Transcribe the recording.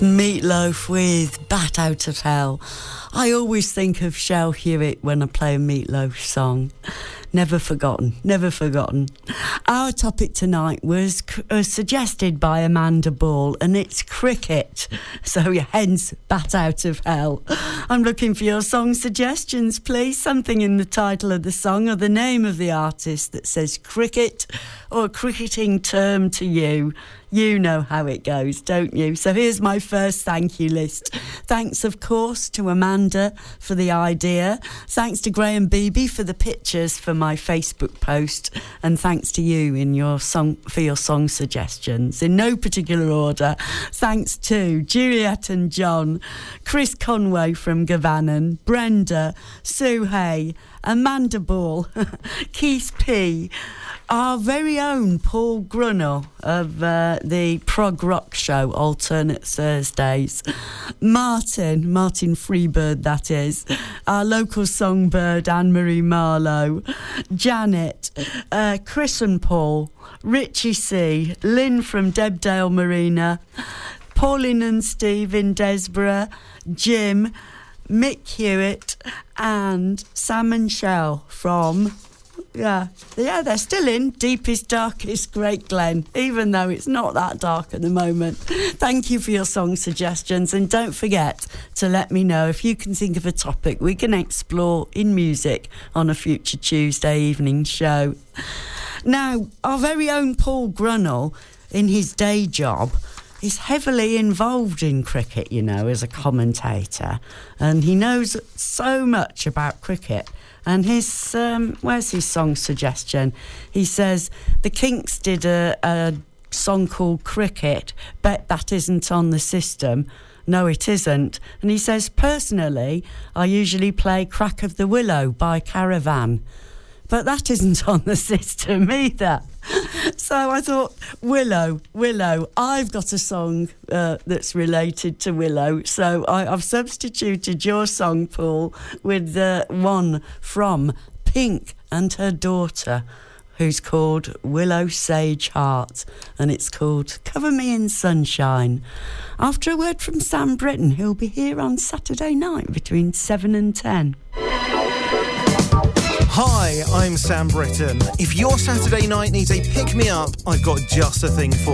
Meatloaf with Bat Out of Hell. I always think of Shel Hewitt when I play a Meatloaf song. Never forgotten, never forgotten. Our topic tonight was suggested by Amanda Ball, and it's cricket. So hence, Bat Out of Hell. I'm looking for your song suggestions, please. Something in the title of the song or the name of the artist that says cricket or a cricketing term to you. You know how it goes, don't you? So here's my first thank you list. Thanks, of course, to Amanda for the idea. Thanks to Graham Beebe for the pictures for my Facebook post. And thanks to you for your song suggestions. In no particular order. Thanks to Juliet and John, Chris Conway from Gavanan, Brenda, Sue Hay, Amanda Ball, Keith P., our very own Paul Grunnell of the Prog Rock Show, Alternate Thursdays. Martin Freebird, that is. Our local songbird, Anne-Marie Marlowe. Janet, Chris and Paul, Richie C., Lynn from Debdale Marina, Pauline and Steve in Desborough, Jim, Mick Hewitt, and Sam and Shell from... Yeah, they're still in Deepest, Darkest, Great Glen, even though it's not that dark at the moment. Thank you for your song suggestions, and don't forget to let me know if you can think of a topic we can explore in music on a future Tuesday evening show. Now, our very own Paul Grunnell, in his day job, is heavily involved in cricket, you know, as a commentator, and he knows so much about cricket. And his, where's his song suggestion? He says, the Kinks did a song called Cricket. Bet that isn't on the system. No, it isn't. And he says, personally, I usually play Crack of the Willow by Caravan. But that isn't on the system either. So I thought, Willow, I've got a song that's related to Willow. So I've substituted your song, Paul, with one from Pink and her daughter, who's called Willow Sage Heart, and it's called Cover Me in Sunshine. After a word from Sam Britton, who'll be here on Saturday night between 7 and 10. Hi, I'm Sam Britton. If your Saturday night needs a pick-me-up, I've got just the thing for